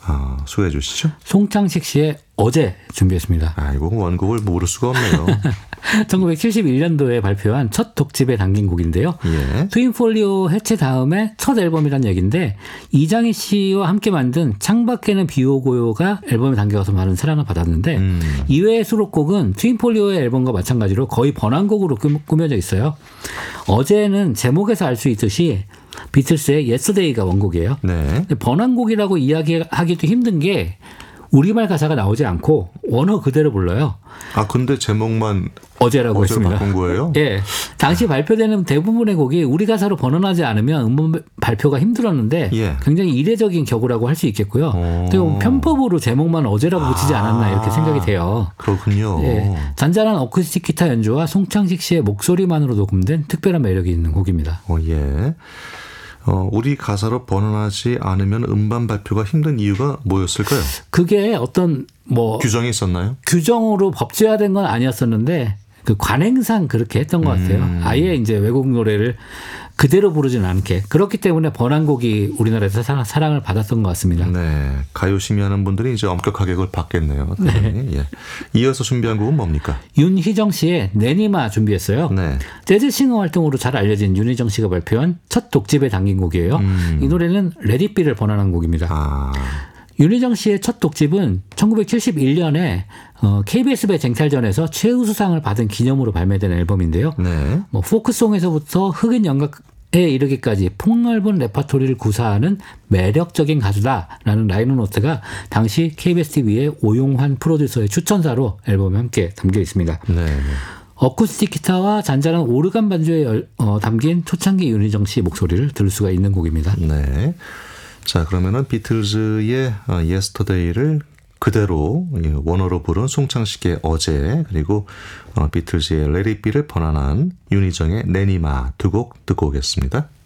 소개해 주시죠. 송창식 씨의 어제 준비했습니다. 이거 원곡을 모를 수가 없네요. 1971년도에 발표한 첫 독집에 담긴 곡인데요. 예. 트윈폴리오 해체 다음에 첫 앨범이란 얘기인데 이장희 씨와 함께 만든 창밖에는 비 오고요가 앨범에 담겨서 많은 사랑을 받았는데 이외의 수록곡은 트윈폴리오의 앨범과 마찬가지로 거의 번안곡으로 꾸며져 있어요. 어제는 제목에서 알 수 있듯이 비틀스의 Yesterday가 원곡이에요. 네. 번안곡이라고 이야기하기도 힘든 게 우리말 가사가 나오지 않고 원어 그대로 불러요. 근데 제목만 어제라고 했습니다. 바꾼 거예요? 예. 당시 발표되는 대부분의 곡이 우리 가사로 번안하지 않으면 음원 발표가 힘들었는데 예. 굉장히 이례적인 격우라고 할 수 있겠고요. 또 편법으로 제목만 어제라고 붙이지 않았나 이렇게 생각이 돼요. 그렇군요. 예. 잔잔한 어쿠스틱 기타 연주와 송창식 씨의 목소리만으로 녹음된 특별한 매력이 있는 곡입니다. 예. 우리 가사로 번안하지 않으면 음반 발표가 힘든 이유가 뭐였을까요? 그게 어떤 규정이 있었나요? 규정으로 법제화된 건 아니었었는데 그 관행상 그렇게 했던 것 같아요. 아예 이제 외국 노래를 그대로 부르진 않게. 그렇기 때문에 번안곡이 우리나라에서 사랑을 받았던 것 같습니다. 네. 가요 심의하는 분들이 이제 엄격하게 그걸 받겠네요. 네. 예. 이어서 준비한 곡은 뭡니까? 윤희정 씨의 내니마 준비했어요. 네. 재즈 싱어 활동으로 잘 알려진 윤희정 씨가 발표한 첫 독집에 담긴 곡이에요. 이 노래는 레디비를 번안한 곡입니다. 윤희정 씨의 첫 독집은 1971년에 KBS배 쟁탈전에서 최우수상을 받은 기념으로 발매된 앨범인데요. 네. 포크송에서부터 흑인 연극에 이르기까지 폭넓은 레퍼토리를 구사하는 매력적인 가수다라는 라이너 노트가 당시 KBS TV의 오용환 프로듀서의 추천사로 앨범에 함께 담겨 있습니다. 네. 어쿠스틱 기타와 잔잔한 오르간 반주에 담긴 초창기 윤희정 씨 목소리를 들을 수가 있는 곡입니다. 네. 자, 그러면은 비틀즈의 Yesterday를 그대로 원어로 부른 송창식의 어제, 그리고 비틀즈의 Let It Be를 번안한 윤희정의 내니마 두 곡 듣고 오겠습니다.